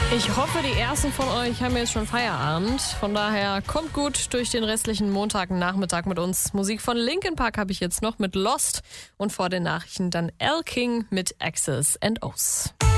Ich hoffe, die ersten von euch haben jetzt schon Feierabend. Von daher kommt gut durch den restlichen Montagnachmittag mit uns. Musik von Linkin Park habe ich jetzt noch mit Lost und vor den Nachrichten dann Elle King mit X's and O's.